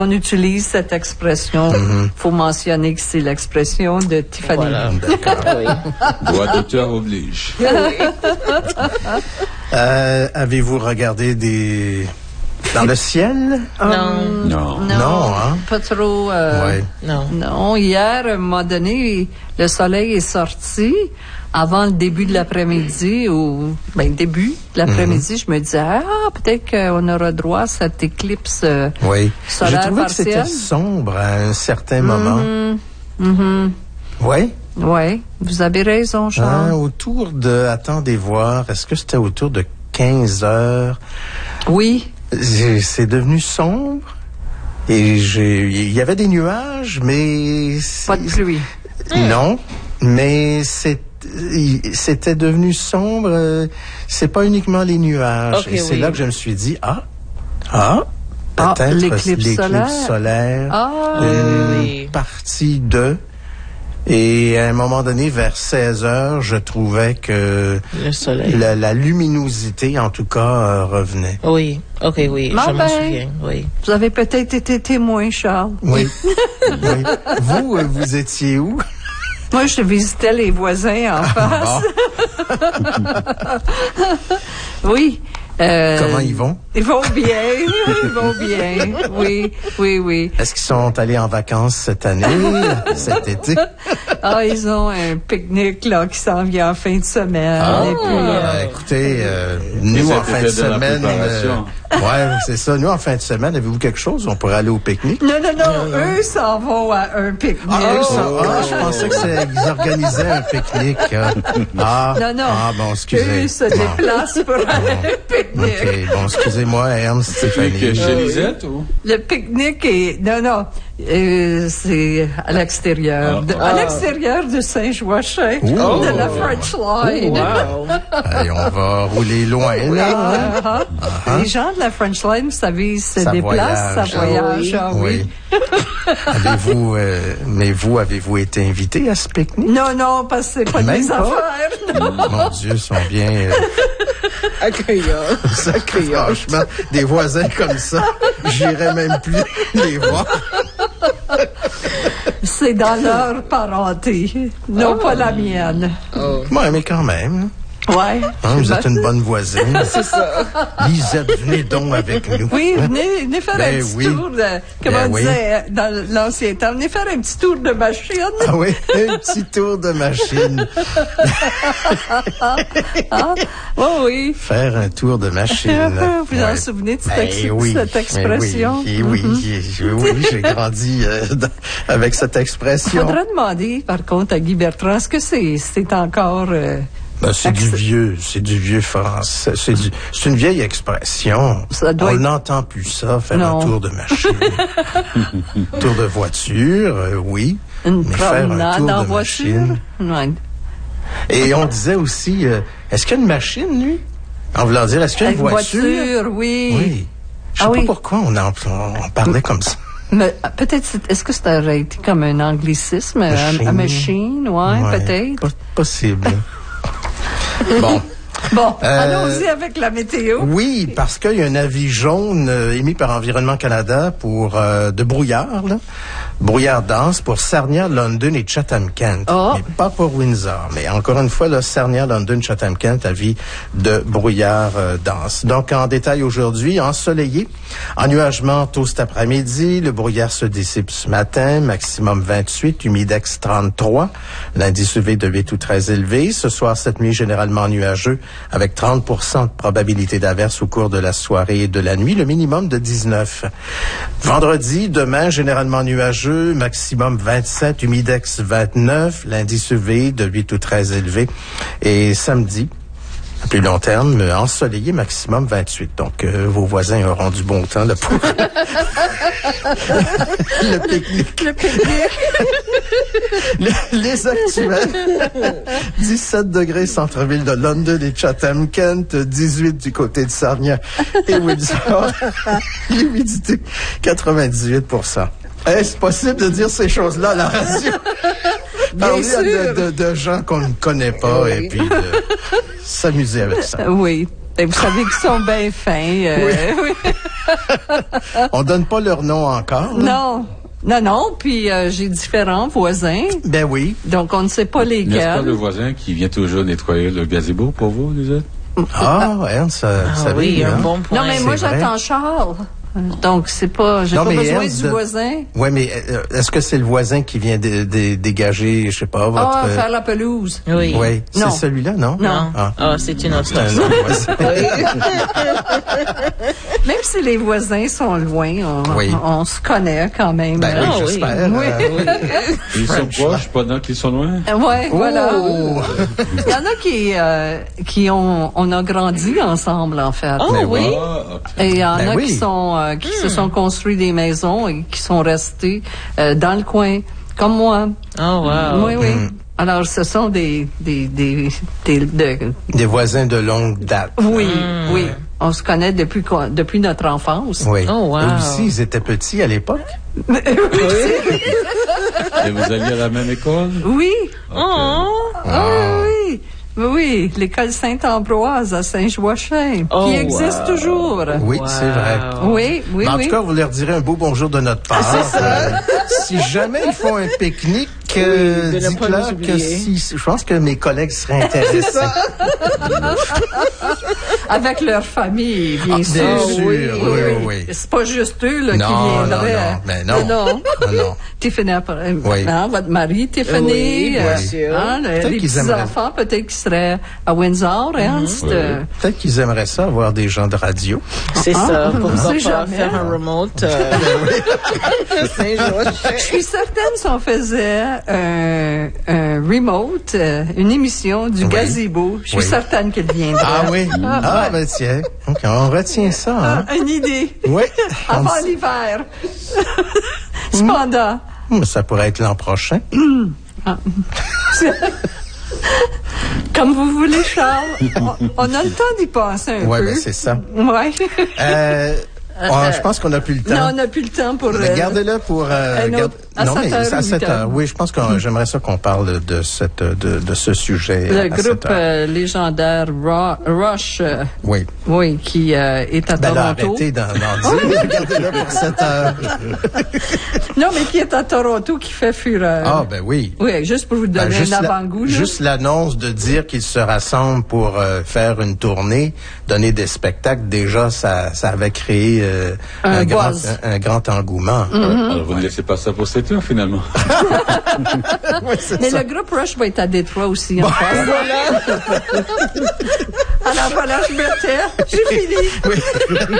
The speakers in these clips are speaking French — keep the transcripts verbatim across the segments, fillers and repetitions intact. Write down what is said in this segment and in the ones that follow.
On utilise cette expression. Il mm-hmm. faut mentionner que c'est l'expression de Tiffany. Voilà, d'accord, oui. Droit d'auteur oblige. euh, avez-vous regardé des... dans le ciel? Non. Um, non. Non. Non, hein? Pas trop. Euh, ouais. Non. Non. Hier, à un moment donné, le soleil est sorti. Avant le début de l'après-midi, ou ben début de l'après-midi, mm-hmm. je me disais, ah, peut-être qu'on aura droit à cette éclipse euh, oui. solaire J'ai trouvé partielle. que c'était sombre à un certain moment. Mm-hmm. Mm-hmm. Oui? Oui, vous avez raison, Charles. Hein, autour de, attendez voir, est-ce que c'était autour de quinze heures? Oui. C'est devenu sombre. Et j'ai, il y avait des nuages, mais... Pas de pluie. Non, mais c'est c'était devenu sombre. Euh, c'est pas uniquement les nuages. Okay, et c'est oui. là que je me suis dit, ah, ah, ah peut-être l'éclipse, l'éclipse solaire. solaire, ah, une oui. partie de... Et à un moment donné, vers seize heures, je trouvais que le soleil. La, la luminosité, en tout cas, euh, revenait. Oui, ok, oui, ah je ben, m'en souviens, oui. Vous avez peut-être été témoin, Charles. Oui. oui. Vous, euh, vous étiez où? Moi, je visitais les voisins en face. Oui. Euh, Comment ils vont? Ils vont bien, ils vont bien. Oui, oui, oui. Est-ce qu'ils sont allés en vacances cette année, cet été? Ah, ils ont un pique-nique là qui s'en vient en fin de semaine. Ah, et puis, euh, écoutez, euh, nous en fin de semaine, euh, ouais, c'est ça. Nous en fin de semaine, avez-vous quelque chose? On pourrait aller au pique-nique? Non, non, non, non. Eux s'en vont à un pique-nique. Ah, eux, ça, ah, je pensais que c'est, ils organisaient un pique-nique. Ah, non, non. Ah, bon, excusez. Eux se bon. déplacent pour aller au pique-nique. OK, bon, excusez-moi, Ernst, Stéphanie. Chez euh, Lisette, ou? Le pique-nique est... Non, non. Euh, c'est à l'extérieur. Ah, de, ah. À l'extérieur de Saint-Joachim, oh, de la French Line. Oh, wow. Allez, on va rouler loin, là. Uh-huh. Uh-huh. Les gens de la French Line, vous savez, ils se ça déplacent, voyage. ça voyage. Ah, ah, oui. oui. avez-vous, euh, mais vous, avez-vous été invité à ce pique-nique? Non, non, parce que c'est pas Même des pas? affaires. Non. Mon Dieu, ils sont bien... Euh... Accueillants. Accueillants. Franchement, des voisins comme ça, j'irais même plus les voir. C'est dans leur parenté, non oh. pas la mienne. Oh. Ouais, mais quand même. Ouais. Hein, vous êtes une bonne voisine. C'est ça. Lisette, venez donc avec nous. Oui, venez, venez faire ben un petit oui. tour de, comment ben on oui. disait dans l'ancien temps, venez faire un petit tour de machine. Ah oui, un petit tour de machine. ah, oh oui. Faire un tour de machine. Vous vous ouais. en souvenez de cette, ben ex- oui. cette expression? Ben oui, mm-hmm. oui, oui, oui, j'ai grandi euh, avec cette expression. Il faudrait demander, par contre, à Guy Bertrand, est-ce que c'est, c'est encore... Euh, Ben, c'est du vieux, c'est du vieux français. C'est, du, c'est une vieille expression. Ça doit On être... n'entend plus ça, faire non. un tour de machine. Tour de voiture, euh, oui. Une mais faire un tour en de voiture. machine. Ouais. Et on disait aussi, euh, est-ce qu'il y a une machine, lui? En voulant dire, est-ce qu'il y a une, une voiture? voiture, oui. Oui. Je sais ah, pas oui. pourquoi on, en, on parlait comme ça. Mais peut-être, est-ce que ça aurait été comme un anglicisme? Machine. Un machine, ouais, ouais peut-être. P- possible. Bon. Bon, euh, allons-y avec la météo. Oui, parce qu'il y a un avis jaune euh, émis par Environnement Canada pour euh, de brouillard, là. Brouillard dense pour Sarnia, London et Chatham-Kent. Oh. Mais pas pour Windsor. Mais encore une fois, là, Sarnia, London, Chatham-Kent, avis de brouillard euh, dense. Donc, en détail aujourd'hui, ensoleillé, ennuagement tôt cet après-midi, le brouillard se dissipe ce matin, maximum vingt-huit, humidex trente-trois, l'indice U V de huit ou très élevé. Ce soir, cette nuit, généralement nuageux, avec trente pour cent de probabilité d'averse au cours de la soirée et de la nuit, le minimum de dix-neuf. Vendredi, demain, généralement nuageux, maximum vingt-sept, humidex vingt-neuf, l'indice U V de huit ou très élevé. Et samedi, à plus long terme, ensoleillé, maximum vingt-huit. Donc, euh, vos voisins auront du bon temps là, pour le pique-nique. Le pique-nique. les, les actuels. dix-sept degrés centre-ville de London et Chatham-Kent, dix-huit du côté de Sarnia et Windsor. L'humidité, quatre-vingt-dix-huit pour cent. Est-ce possible de dire ces choses-là à la radio? Parler de, de, de gens qu'on ne connaît pas oui. et puis de s'amuser avec ça. Oui. Et vous savez qu'ils sont bien fins. Euh, oui. On donne pas leur nom encore. Là. Non. Non, non, puis euh, j'ai différents voisins. Ben oui. Donc, on ne sait pas lesquels. N'est-ce pas le voisin qui vient toujours nettoyer le gazebo pour vous, Lisette? Ah, ouais, ça, Ah ça oui, hein? un bon point. Non, mais moi, c'est vrai. j'attends Charles. Donc, c'est pas, j'ai Non, pas mais besoin Ernst, du voisin. Oui, mais euh, est-ce que c'est le voisin qui vient de, de- dégager, je sais pas, votre... Ah, euh, faire la pelouse. Oui. Oui, c'est Non. celui-là, non? Non. Ah, Ah. c'est une autre C'est un personne. autre voisin. Même si les voisins sont loin, on, Oui. on, on se connaît quand même. Ben oui, Ah, oui. j'espère. Oui. euh, Ils sont French, proches pendant qu'ils sont loin? Euh, Ouais, voilà. Oh! Il y en a qui, euh, qui ont, on a grandi ensemble, en fait. Oh Ben oui. Ah, ok. Et il y en Ben a oui. qui sont, euh, qui se sont construits des maisons et qui sont restés euh, dans le coin, comme moi. Oh, wow. Oui, oui. Alors, ce sont des, des, des, des, de- Des voisins de longue date. oui, oui. On se connaît depuis, quoi- depuis notre enfance. Oui. Oh, wow. Eux aussi, ils étaient petits à l'époque. Et vous alliez à la même école? Oui. Oh. Ah, oui. Oui, oui. L'école Sainte-Ambroise à Saint-Joachim, Oh, qui existe wow. toujours. Oui, Wow. c'est vrai. Oui, oui, Mais en oui. tout cas, vous leur direz un beau bonjour de notre part. Euh, si jamais ils font un pique-nique, euh, Oui, de ne pas dites-leur nous que oublier. si, je pense que mes collègues seraient intéressés. Avec leur famille, bien Ah, sûr. bien sûr, oui, oui, oui. C'est pas juste eux là, Non, qui non, viendraient. non, mais non. Non. Non, non. Tiffany, après, Oui. hein, votre mari, Tiffany. Oui, bien euh, sûr. hein, le- Peut-être les qu'ils aimeraient. petits-enfants, peut-être qu'ils seraient à Windsor, Ernst. Oui. euh, Peut-être qu'ils aimeraient ça, avoir des gens de radio. C'est Ah, ça. on Pourquoi sait pas jamais. faire un remote euh, Saint-Joachim. Je suis certaine si on faisait un, un remote, euh, une émission du Oui. gazebo, je suis Oui. certaine qu'elle viendrait. Ah oui? Ah, ben tiens. OK, on retient ça, hein? Ah, une idée. Oui. Avant l'hiver. Cependant. Hum, Ça pourrait être l'an prochain. Comme vous voulez, Charles. On, on a le temps d'y penser un Oui, peu. ben c'est ça. Ouais. Euh, on- je pense qu'on n'a plus le temps. Non, on n'a plus le temps pour... Mais euh, gardez-le pour... euh, un autre- à non, sept mais heures c'est à ou sept huit heures. heures. Oui, je pense que j'aimerais ça qu'on parle de, cette, de, de ce sujet. le à groupe sept heures. euh, légendaire Ro- Rush, euh, Oui. oui, qui euh, est à Ben là, Toronto. arrêtez d'en d'en dire. Gardez-le pour sept heures. Non, mais qui est à Toronto, qui fait fureur. Ah, ben oui. Oui, juste pour vous Ben, donner juste un la- avant-goût. là. juste l'annonce de dire qu'ils se rassemblent pour euh, faire une tournée, donner des spectacles, déjà, ça, ça avait créé euh, Un un, grand, buzz. un, un grand engouement. Alors, vous ne laissez pas ça pour sept heures, finalement. Oui, c'est Mais ça. le groupe Rush va être à Détroit aussi en face. Alors voilà, je me tais. J'ai fini.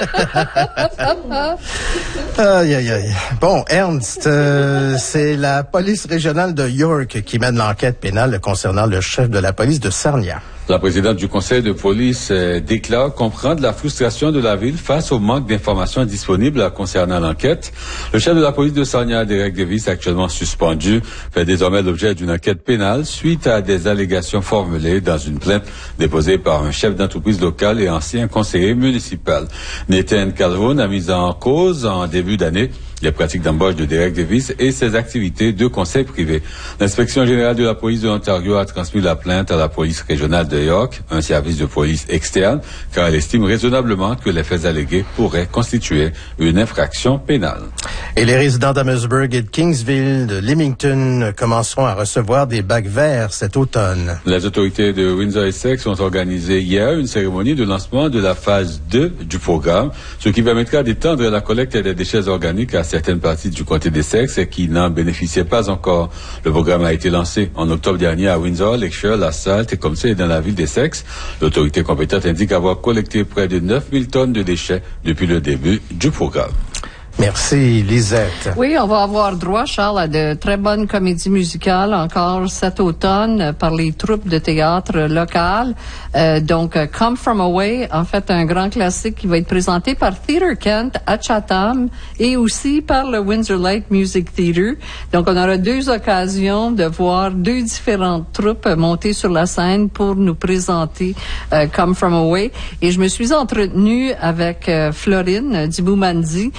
Aïe, aïe, aïe. Bon, Ernst, euh, c'est la police régionale de York qui mène l'enquête pénale concernant le chef de la police de Sarnia. La présidente du conseil de police euh, déclare comprendre la frustration de la ville face au manque d'informations disponibles concernant l'enquête. Le chef de la police de Sarnia, Derek Davis, actuellement suspendu, fait désormais l'objet d'une enquête pénale suite à des allégations formulées dans une plainte déposée par un chef d'entreprise locale et ancien conseiller municipal. Nathan Calhoun a mis en cause en début d'année les pratiques d'embauche de Derek Davis et ses activités de conseil privé. L'inspection générale de la police de l'Ontario a transmis la plainte à la police régionale de York, un service de police externe, car elle estime raisonnablement que les faits allégués pourraient constituer une infraction pénale. Et les résidents d'Amherstburg et de Kingsville, de Leamington, commenceront à recevoir des bacs verts cet automne. Les autorités de Windsor-Essex ont organisé hier une cérémonie de lancement de la phase deux du programme, ce qui permettra d'étendre la collecte des déchets organiques à certaines parties du comté d'Essex et qui n'en bénéficiaient pas encore. Le programme a été lancé en octobre dernier à Windsor, Lakeshore, La Salle, Tecumseh et dans la ville d'Essex. L'autorité compétente indique avoir collecté près de neuf mille tonnes de déchets depuis le début du programme. Merci, Lisette. Oui, on va avoir droit, Charles, à de très bonnes comédies musicales encore cet automne euh, par les troupes de théâtre locales. Euh, donc, euh, Come From Away, en fait, un grand classique qui va être présenté par Theatre Kent à Chatham et aussi par le Windsor Lake Music Theatre. Donc, on aura deux occasions de voir deux différentes troupes monter sur la scène pour nous présenter euh, Come From Away. Et je me suis entretenue avec euh, Florine Diboumandi, qui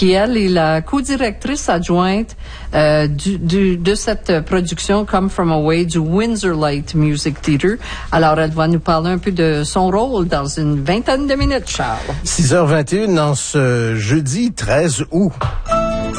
Puis elle est la co-directrice adjointe euh, du, du, de cette production Come From Away du Windsor Light Music Theatre. Alors, elle va nous parler un peu de son rôle dans une vingtaine de minutes, Charles. six heures vingt et une en ce jeudi treize août.